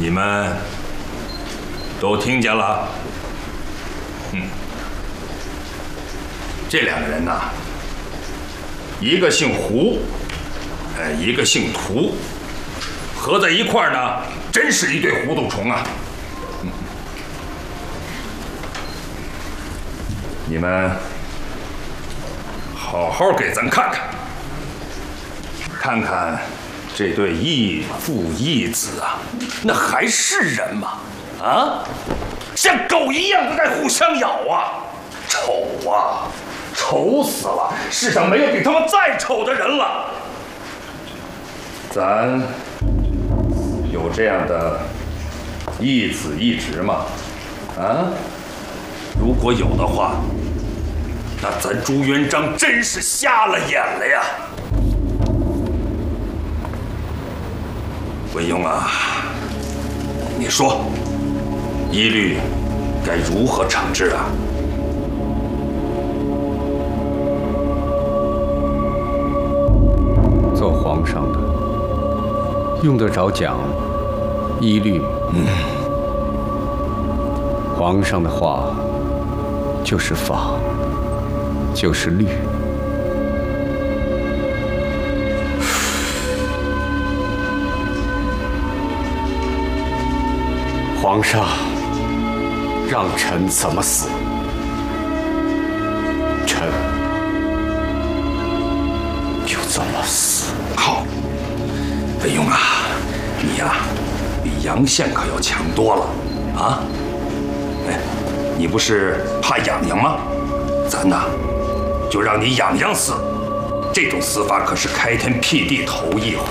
你们都听见了？这两个人呐，一个姓胡，一个姓涂，合在一块儿呢，真是一对糊涂虫啊！你们好好给咱看看，看看这对异父异子啊，那还是人吗？啊，像狗一样的在互相咬啊，丑啊，丑死了！世上没有比他们再丑的人了。咱有这样的一子一侄吗？啊，如果有的话，那咱朱元璋真是瞎了眼了呀！文庸啊，你说，一律该如何惩治啊？ 做皇上的，用得着讲一律。皇上的话就是法，就是律。皇上让臣怎么死，臣就怎么死。 好，文庸啊，你呀，比杨宪可要强多了啊！哎，你不是怕痒痒吗？咱呐，就让你痒痒死。这种死法可是开天辟地头一回